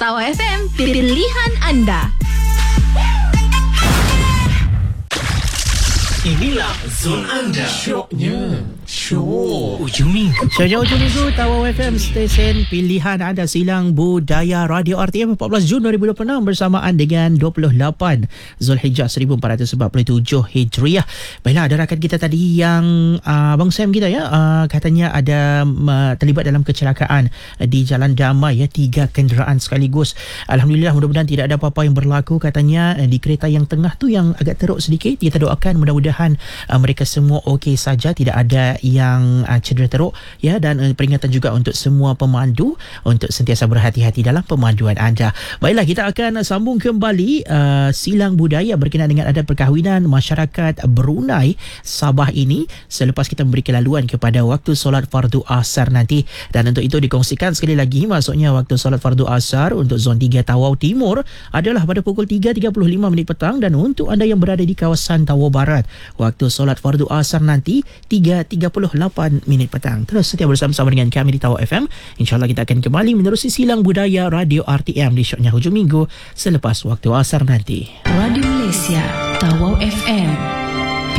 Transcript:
Tawau FM, pilihan anda. Inilah zon anda. Syoknya Ujung Minggu. Syoknya Ujung Minggu, Tawau FM, stesen pilihan anda silang budaya Radio RTM 14 Jun 2026 bersamaan dengan 28 Zulhijjah 1447 Hijriah. Baiklah, ada rakan kita tadi yang Abang Sam kita ya, katanya ada terlibat dalam kecelakaan di Jalan Damai ya, 3 kenderaan sekaligus. Alhamdulillah, mudah-mudahan tidak ada apa-apa yang berlaku. Katanya di kereta yang tengah tu yang agak teruk sedikit. Kita doakan mudah-mudahan mereka semua okey saja, tidak ada yang cedera teruk ya, dan peringatan juga untuk semua pemandu untuk sentiasa berhati-hati dalam pemanduan anda. Baiklah, kita akan sambung kembali silang budaya berkenaan dengan adat perkahwinan masyarakat Brunei Sabah ini selepas kita memberi kelaluan kepada waktu solat fardu asar nanti. Dan untuk itu dikongsikan sekali lagi, maksudnya waktu solat fardu asar untuk zon 3 Tawau Timur adalah pada pukul 3.35 petang, dan untuk anda yang berada di kawasan Tawau Barat, waktu solat fardu asar nanti 3.38 petang. Terus setia bersama-sama dengan kami di Tawau FM. InsyaAllah kita akan kembali menerusi silang budaya Radio RTM di syoknya hujung minggu selepas waktu asar nanti. Radio Malaysia, Tawau FM.